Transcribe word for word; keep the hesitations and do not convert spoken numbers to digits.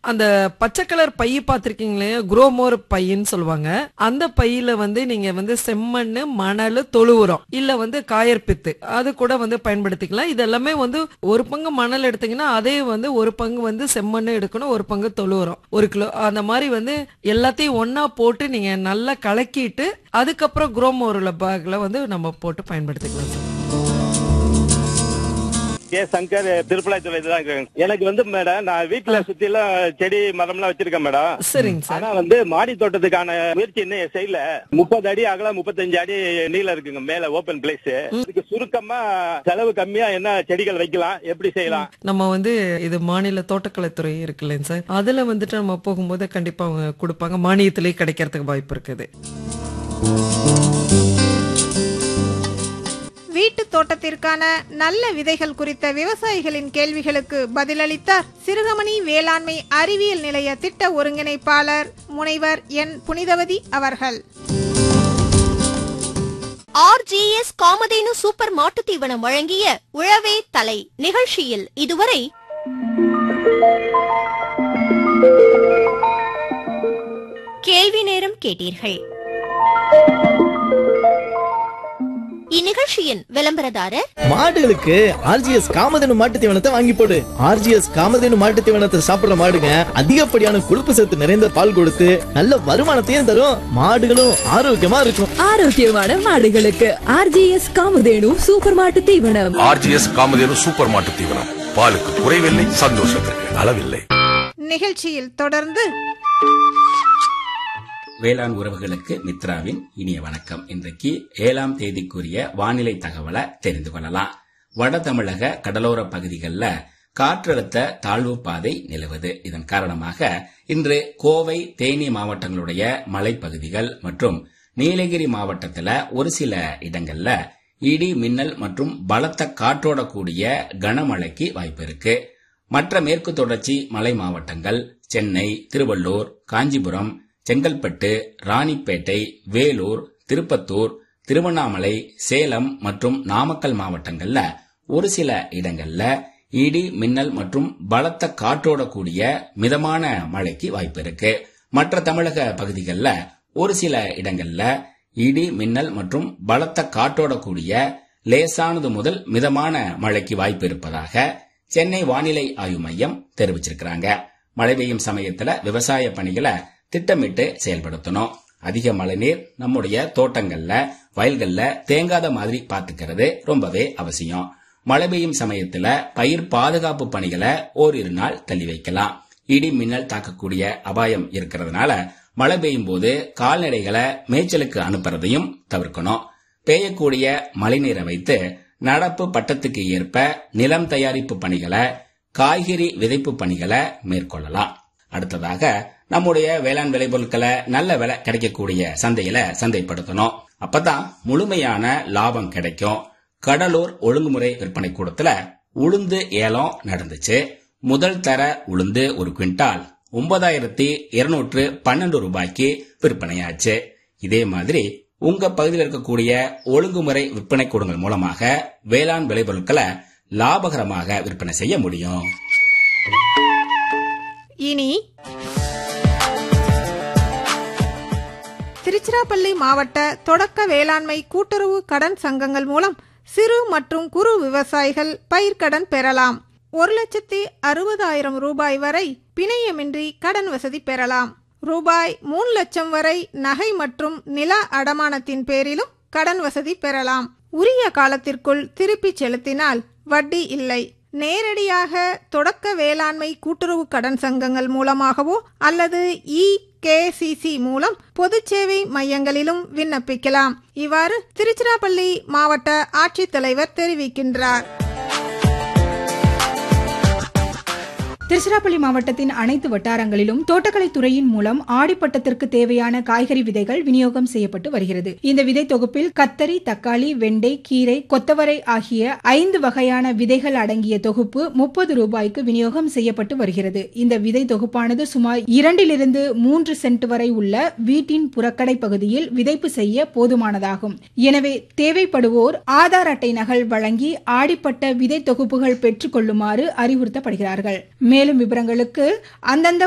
அந்த பச்சை colour by பாத்திருக்கீங்களே, Gromor பைன்னு சொல்லுவாங்க. அந்த பையில வந்து நீங்க வந்து செம்மண்ணு, மணல், தொழு உரம் இல்ல வந்து காயற்பித்து அது கூட வந்து பயன்படுத்திக்கலாம். இது எல்லாமே வந்து ஒரு பங்கு மணல் எடுத்தீங்கன்னா அதே வந்து ஒரு பங்கு வந்து செம்மண்ணு எடுக்கணும், ஒரு பங்கு தொழு உரம் ஒரு கிலோ அந்த மாதிரி வந்து எல்லாத்தையும் ஒன்னா போட்டு நீங்க நல்லா கலக்கிட்டு அதுக்கப்புறம் குரோமோர் பேக்ல வந்து நம்ம போட்டு பயன்படுத்திக்கலாம் சார். கே சங்கர் திருப்பலாய்த்துறை தான் இருக்காங்க. எனக்கு வந்து மேடம் நான் வீட்டுல சுத்தி எல்லாம் செடி மரம் எல்லாம் வச்சிருக்கேன் மேடம். சரிங்க சார். ஆனா வந்து மாடி தோட்டத்துக்கான முயற்சி இன்னும் செய்யல. முப்பது அடி அகலம் முப்பத்தஞ்சு அடி நீளம் இருக்குங்க மேல ஓபன் பிளேஸ். இதுக்கு சுருக்கமா செலவு கம்மியா என்ன செடிகள் வைக்கலாம், எப்படி செய்யலாம்? நம்ம வந்து இது மாநில தோட்டக்கலைத்துறை இருக்கு இல்லைங்க சார், அதுல வந்துட்டு நம்ம போகும்போது கண்டிப்பா அவங்க கொடுப்பாங்க, மானியத்திலேயே கிடைக்கிறதுக்கு வாய்ப்பு இருக்குது. வீட்டு தோட்டத்திற்கான நல்ல விதைகள் குறித்த விவசாயிகளின் கேள்விகளுக்கு பதிலளித்தார் சிறுகமணி வேளாண்மை அறிவியல் நிலைய திட்ட ஒருங்கிணைப்பாளர் முனைவர் என் புனிதவதி அவர்கள். ஆர்ஜிஎஸ் காமதேனு சூப்பர் மாட்டு தீவனம் வழங்கிய உழவே தலை நிகழ்ச்சியில் இதுவரை கேள்வி நேரம் கேட்டீர்கள். இந்நிகழ்ச்சியின் விளம்பரதாரர் மாடுகளுக்கு ஆர்ஜிஎஸ் காமதேனு மாட்டு தீவனத்தை வாங்கி போடு. ஆர்ஜிஎஸ் காமதேனு மாட்டு தீவனத்தை சாப்பிடுற மாடுங்க அதிகப்படியான கொழுப்பு சத்து நிறைந்த பால் கொடுத்து நல்ல வருமானத்தையும் தரும். மாடுகளும் ஆரோக்கியமா இருக்கும். ஆரோக்கியமான மாடுகளுக்கு ஆர்ஜிஎஸ் காமதேனு சூப்பர் மாட்டு தீவனம். ஆர்ஜிஎஸ் காமதேனு சூப்பர் மாட்டு தீவனம். பாலுக்கு குறைவில்லை, சந்தோஷத்திற்கு அளவில்லை. நிகழ்ச்சியில் தொடர்ந்து வேளாண் உறவுகளுக்கு மித்ராவின் இனிய வணக்கம். இன்றைக்கு ஏழாம் தேதிக்குரிய வானிலை தகவலை தெரிந்து கொள்ளலாம். வட தமிழக கடலோர பகுதிகளில் காற்றழுத்த தாழ்வு பாதை நிலவுது. இதன் காரணமாக இன்று கோவை, தேனி மாவட்டங்களுடைய மலைப்பகுதிகள் மற்றும் நீலகிரி மாவட்டத்தில் ஒரு சில இடங்கள்ல இடி, மின்னல் மற்றும் பலத்த காற்றோட கூடிய கனமழைக்கு வாய்ப்பு இருக்கு. மற்ற மேற்கு தொடர்ச்சி மலை மாவட்டங்கள் சென்னை, திருவள்ளூர், காஞ்சிபுரம், செங்கல்பட்டு, ராணிப்பேட்டை, வேலூர், திருப்பத்தூர், திருவண்ணாமலை, சேலம் மற்றும் நாமக்கல் மாவட்டங்கள்ல ஒரு சில இடங்கள்ல இடி, மின்னல் மற்றும் பலத்த காற்றோட கூடிய மிதமான மழைக்கு வாய்ப்பு இருக்கு. மற்ற தமிழக பகுதிகளில் ஒரு சில இடங்கள்ல இடி, மின்னல் மற்றும் பலத்த காற்றோட கூடிய லேசானது முதல் மிதமான மழைக்கு வாய்ப்பு இருப்பதாக சென்னை வானிலை ஆய்வு மையம் தெரிவிச்சிருக்கிறாங்க. மழை பெய்யும் சமயத்துல விவசாய பணிகளை திட்டமிட்டு செயல்படுத்தணும். அதிக மழைநீர் நம்முடைய தோட்டங்கள்ல, வயல்கள்ல தேங்காத மாதிரி பார்த்துக்கிறது ரொம்பவே அவசியம். மழை பெய்யும் சமயத்துல பயிர் பாதுகாப்பு பணிகளை ஓரிரு நாள் தள்ளி வைக்கலாம். இடி, மின்னல் தாக்கக்கூடிய அபாயம் இருக்கிறதுனால மழை பெய்யும் போது கால்நடைகளை மேய்ச்சலுக்கு அனுப்புறதையும் தவிர்க்கணும். பெய்யக்கூடிய மழைநீரை வைத்து நடப்பு பட்டத்துக்கு ஏற்ப நிலம் தயாரிப்பு பணிகளை, காய்கறி விதைப்பு பணிகளை மேற்கொள்ளலாம். அடுத்ததாக நம்முடைய வேளாண் விளைபொருட்களை நல்ல விலை கிடைக்கக்கூடிய சந்தையில சந்தைப்படுத்தணும். அப்பதான் முழுமையான லாபம் கிடைக்கும். கடலூர் ஒழுங்குமுறை விற்பனை கூடத்துல உளுந்து ஏலம் நடந்துச்சு. முதல் தர உளுந்து ஒரு குவிண்டால் ஒன்பதாயிரத்தி இருநூற்று பன்னெண்டு ரூபாய்க்கு விற்பனையாச்சு. இதே மாதிரி உங்க பகுதியில் இருக்கக்கூடிய ஒழுங்குமுறை விற்பனை கூடங்கள் மூலமாக வேளாண் விளைபொருட்களை லாபகரமாக விற்பனை செய்ய முடியும். இனி திருச்சிராப்பள்ளி மாவட்ட தொடக்க வேளாண்மை கூட்டுறவு கடன் சங்கங்கள் மூலம் சிறு மற்றும் குறு விவசாயிகள் பயிர்க்கடன் பெறலாம். ஒரு லட்சத்தி அறுபதாயிரம் ரூபாய் வரை பிணையமின்றி கடன் வசதி பெறலாம். ரூபாய் மூணு லட்சம் வரை நகை மற்றும் நில அடமானத்தின் பேரிலும் கடன் வசதி பெறலாம். உரிய காலத்திற்குள் திருப்பி செலுத்தினால் வட்டி இல்லை. நேரடியாக தொடக்க வேளாண்மை கூட்டுறவு கடன் சங்கங்கள் மூலமாகவோ அல்லது இ கேசிசி மூலம் பொது சேவை மையங்களிலும் விண்ணப்பிக்கலாம். இவ்வாறு திருச்சிராப்பள்ளி மாவட்ட ஆட்சித்தலைவர் தெரிவிக்கின்றார். திருச்சிராப்பள்ளி மாவட்டத்தின் அனைத்து வட்டாரங்களிலும் தோட்டக்கலை துறையின் மூலம் ஆடிப்பட்டத்திற்கு தேவையான காய்கறி விதைகள் விநியோகம் செய்யப்பட்டு வருகிறது. இந்த விதை தொகுப்பில் கத்தரி, தக்காளி, வெண்டை, கீரை, கொத்தவரை ஆகிய ஐந்து வகையான விதைகள் அடங்கிய தொகுப்பு முப்பது ரூபாய்க்கு விநியோகம் செய்யப்பட்டு வருகிறது. இந்த விதை தொகுப்பானது சுமார் இரண்டிலிருந்து மூன்று சென்ட் வரை உள்ள வீட்டின் புறக்கடை பகுதியில் விதைப்பு செய்ய போதுமானதாகும். எனவே தேவைப்படுவோர் ஆதார் அட்டை நகல் வழங்கி ஆடிப்பட்ட விதை தொகுப்புகள் பெற்றுக் கொள்ளுமாறு அறிவுறுத்தப்படுகிறார்கள். மேலும் விவரங்களுக்கு அந்தந்த